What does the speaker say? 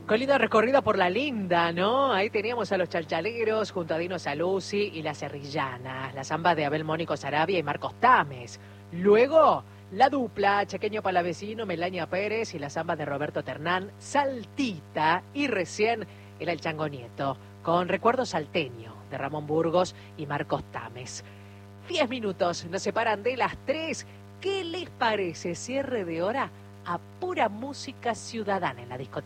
Con linda recorrida por la linda, ¿no? Ahí teníamos a los Chalchaleros junto a Dino Saluzzi y las Serrillanas, la samba de Abel Mónico Sarabia y Marcos Tames. Luego, la dupla Chaqueño Palavecino, Melania Pérez y la samba de Roberto Ternán, Saltita, y recién era el Chango Nieto, con Recuerdo Salteño de Ramón Burgos y Marcos Tames. 10 minutos nos separan de las 3. ¿Qué les parece cierre de hora a pura música ciudadana en la discoteca?